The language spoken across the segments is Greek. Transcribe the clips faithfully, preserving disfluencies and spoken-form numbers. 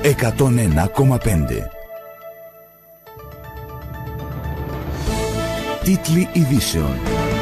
εκατόν ένα κόμμα πέντε. Τίτλοι ειδήσεων.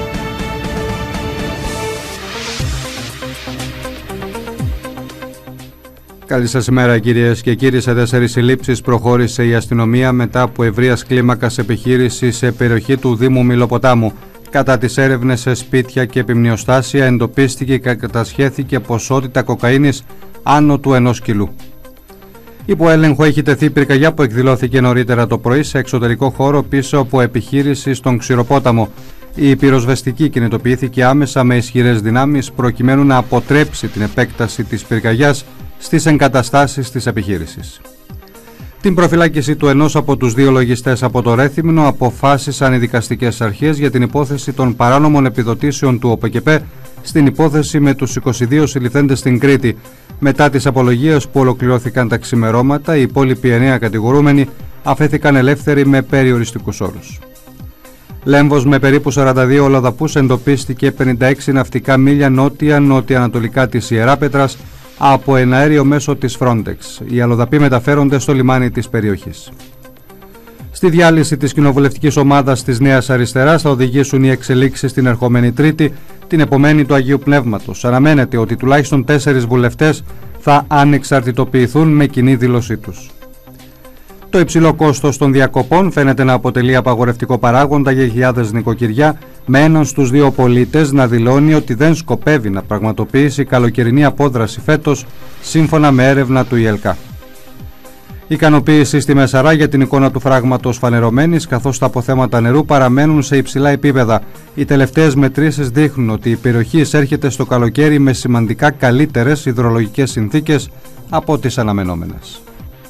Καλή σας ημέρα κυρίες και κύριοι. Σε τέσσερις συλλήψεις προχώρησε η αστυνομία μετά από ευρείας κλίμακας επιχείρηση σε περιοχή του Δήμου Μυλοποτάμου. Κατά τις έρευνες σε σπίτια και επιμνιοστάσια εντοπίστηκε και κατασχέθηκε ποσότητα κοκαίνης άνω του ενός κιλού. Υπό έλεγχο έχει τεθεί πυρκαγιά που εκδηλώθηκε νωρίτερα το πρωί σε εξωτερικό χώρο πίσω από επιχείρηση στον Ξηροπόταμο. Η πυροσβεστική κινητοποιήθηκε άμεσα με ισχυρές δυνάμεις προκειμένου να αποτρέψει την επέκταση της πυρκαγιάς στις εγκαταστάσεις της επιχείρησης. Την προφυλάκηση του ενός από τους δύο λογιστές από το Ρέθυμνο αποφάσισαν οι δικαστικές αρχές για την υπόθεση των παράνομων επιδοτήσεων του ΟΠΕΚΕΠΕ στην υπόθεση με τους είκοσι δύο συλληφθέντες στην Κρήτη. Μετά τις απολογίες που ολοκληρώθηκαν τα ξημερώματα, οι υπόλοιποι εννέα κατηγορούμενοι αφέθηκαν ελεύθεροι με περιοριστικούς όρους. Λέμβος με περίπου σαράντα δύο ολοδαπούς εντοπίστηκε πενήντα έξι ναυτικά μίλια νότια-νότια-ανατολικά της Ιεράπετρας από εναέριο μέσο της Frontex. Οι αλλοδαποί μεταφέρονται στο λιμάνι της περιοχής. Στη διάλυση της κοινοβουλευτικής ομάδας της Νέας Αριστεράς θα οδηγήσουν οι εξελίξεις την ερχόμενη Τρίτη, την επομένη του Αγίου Πνεύματος. Αναμένεται ότι τουλάχιστον τέσσερις βουλευτές θα ανεξαρτητοποιηθούν με κοινή δήλωσή τους. Το υψηλό κόστος των διακοπών φαίνεται να αποτελεί απαγορευτικό παράγοντα για χιλιάδες νοικοκυριά, με έναν στους δύο πολίτες να δηλώνει ότι δεν σκοπεύει να πραγματοποιήσει καλοκαιρινή απόδραση φέτος, σύμφωνα με έρευνα του ΙΕΛΚΑ. Ικανοποίηση στη Μεσαρά για την εικόνα του φράγματος φανερωμένης, καθώς τα αποθέματα νερού παραμένουν σε υψηλά επίπεδα. Οι τελευταίες μετρήσεις δείχνουν ότι η περιοχή εισέρχεται στο καλοκαίρι με σημαντικά καλύτερες υδρολογικές συνθήκες από τις αναμενόμενες.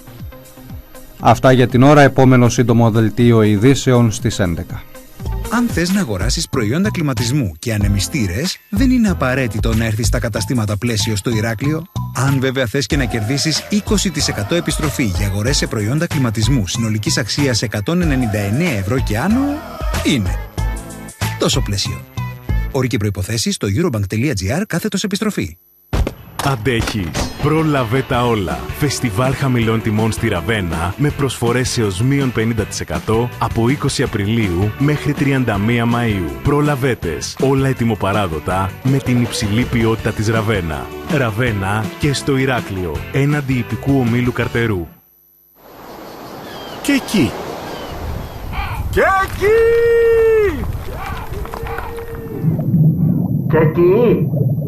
Αυτά για την ώρα. Επόμενο σύντομο δελτίο ειδήσεων στις έντεκα. Αν θες να αγοράσεις προϊόντα κλιματισμού και ανεμιστήρες, δεν είναι απαραίτητο να έρθεις στα καταστήματα Πλαίσιο στο Ηράκλειο. Αν βέβαια θες και να κερδίσεις είκοσι τοις εκατό επιστροφή για αγορές σε προϊόντα κλιματισμού συνολικής αξίας εκατόν ενενήντα εννέα ευρώ και άνω, είναι. Τόσο Πλαίσιο. Όροι και προϋποθέσεις στο eurobank.gr κάθετος επιστροφή. Αντέχεις. Πρόλαβε τα όλα. Φεστιβάλ χαμηλών τιμών στη Ραβένα με προσφορές έως μείον πενήντα τοις εκατό από είκοσι Απριλίου μέχρι τριάντα μία Μαΐου. Προλαβέτες. Όλα ετοιμοπαράδοτα με την υψηλή ποιότητα της Ραβένα. Ραβένα και στο Ηράκλειο. Έναντι ιππικού ομίλου Καρτερού. Και εκεί. Και εκεί. Και εκεί.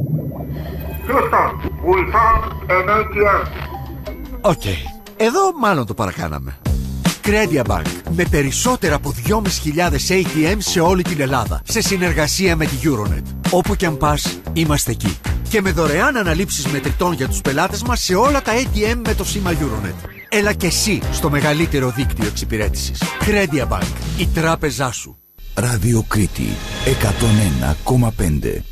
Οκ, εδώ μάλλον το παρακάναμε. Credia Bank, με περισσότερα από δυόμισι χιλιάδες έι τι εμ σε όλη την Ελλάδα, σε συνεργασία με τη Euronet. Όπου και αν πας, είμαστε εκεί. Και με δωρεάν αναλήψεις μετρητών για τους πελάτες μας σε όλα τα έι τι εμ με το σήμα Euronet. Έλα και εσύ στο μεγαλύτερο δίκτυο εξυπηρέτησης. Credia Bank, η τράπεζά σου. Ράδιο Κρήτη εκατόν ένα κόμμα πέντε.